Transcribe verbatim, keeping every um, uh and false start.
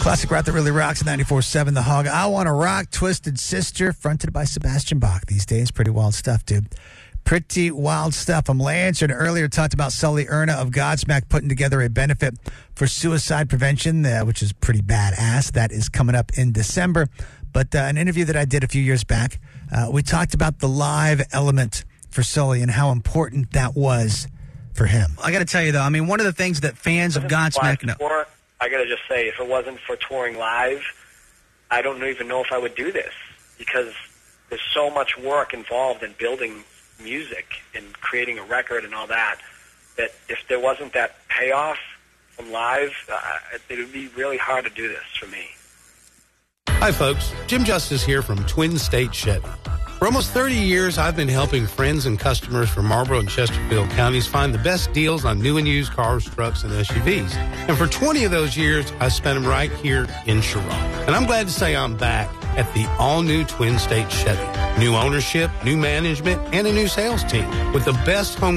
Classic rock that really rocks at ninety-four point seven The Hog. I Want to Rock, Twisted Sister, fronted by Sebastian Bach these days. Pretty wild stuff, dude. Pretty wild stuff. I'm Lance, and earlier talked about Sully Erna of Godsmack putting together a benefit for suicide prevention, uh, which is pretty badass. That is coming up in December. But uh, an interview that I did a few years back, uh, we talked about the live element for Sully and how important that was for him. I got to tell you, though, I mean, one of the things that fans of Godsmack know. Tour, I got to just say, if it wasn't for touring live, I don't even know if I would do this, because there's so much work involved in building music and creating a record and all that, that if there wasn't that payoff from live, uh, it would be really hard to do this for me. Hi, folks. Jim Justice here from Twin State Chevy. For almost thirty years, I've been helping friends and customers from Marlboro and Chesterfield counties find the best deals on new and used cars, trucks, and S U Vs. And for twenty of those years, I spent them right here in Sharon. And I'm glad to say I'm back at the all-new Twin State Chevy. New ownership, new management, and a new sales team with the best home